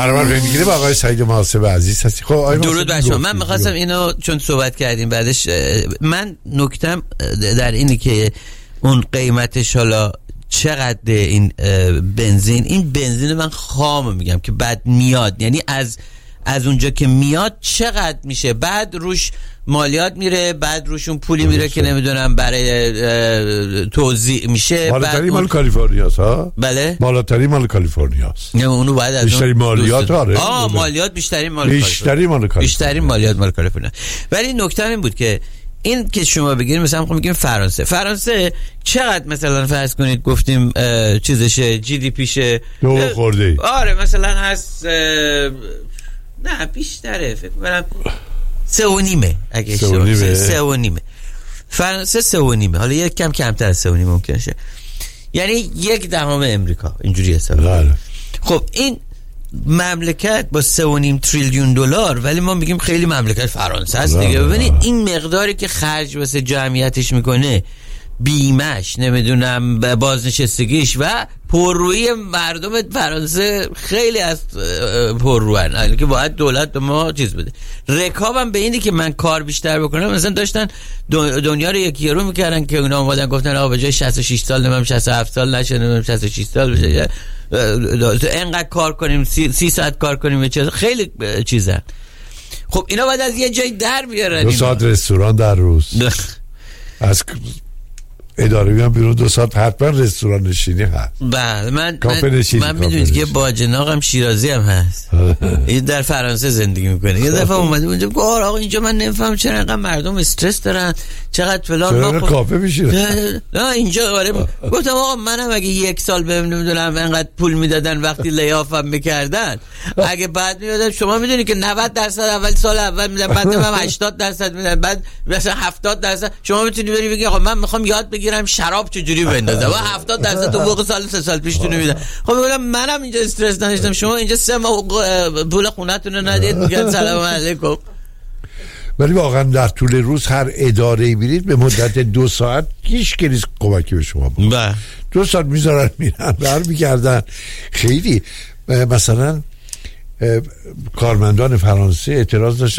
برنامه رو میگیره با آقای سعید محاسب عزیز هستی. خب درود بر شما. من می‌خواستم اینو چون صحبت کردیم بعدش، من نکتم در اینی که اون قیمتش حالا چقدر این بنزین من خام میگم که بعد میاد، یعنی از اونجا که میاد چقدر میشه، بعد روش مالیات میره، بعد روشون پولی میره که نمیدونم برای توزیع میشه. بالاتری مال کالیفرنیاست ها؟ بله بالاتری مال کالیفرنیاست. نه اونو باید از بیشتری مالیات داره. مالیات بیشتری مال بیشتری مالیات مال کالیفرنیا. ولی نکته این بود که این که شما بگیریم مثلا میگیم فرانسه چقدر مثلا فرض کنید گفتیم چیزشه جی دی پیشه 2 خورده. آره مثلا هست نه بیشتره فکر کنم 3.5 اگه 3.5 فرانسه 3.5 حالا یک کم کمتر از 3.5 ممکن شه، یعنی 1/10 امریکا اینجوری حساب. خب این مملکت با 3.5 تریلیون دلار، ولی ما میگیم خیلی مملکت فرانسه است دیگه. ببینید این مقداری که خرج واسه جمعیتش میکنه، بیمش نمیدونم بازنشستگیش و پررویی مردم فرانسه خیلی از پرروان که باید دولت به ما چیز بده. رکابم به اینی که من کار بیشتر بکنم، مثلا داشتن دنیا رو یکی رو میکردن که اونا اومدن گفتن آقا به جای 66 سال نمیم 67 سال نشه، نمیم 66 سال بشه، اینقدر کار کنیم 30 ساعت کار کنیم، خیلی چیزن. خب اینا باید از یه جای در بیارن. 2 ساعت رستوران در روز از اداره میام بیرون 2 ساعت حتما رستوران نشینی هست. بله من میدونید که باجناقم شیرازی هم هست. این در فرانسه زندگی میکنه. یه دفعه اومده اونجا گفت آقا اینجا من نمیفهم چرا اینقدر مردم استرس دارن، چقدر فلان. ما کافه میشینن نه اینجا آره. گفتم آقا منم اگه 1 سال بهم نمیدونم اینقدر پول میدادن وقتی لیافم میکردن، اگه بعد میدادن شما میدونی که 90% اول سال اول میدن، بعد هم 80% میدن، بعد مثلا 70%. شما میتونی بری بگی آقا من میخوام یاد بگیرم شراب چجوری بندازم و 70% تو موقع سال 3 سال پیش تو میدن. خب میگم منم اینجا استرس نداشتم، شما اینجا 3 ماه پول خونه‌تون رو ندید، میگن سلام علیکم. ولی واقعا در طول روز هر اداره میرید به مدت 2 ساعت هیچ کی نیست کمکی به شما بکنه. 2 ساعت میذارن میرن برمیگردن. خیلی مثلا کارمندان فرانسه اعتراض داشتن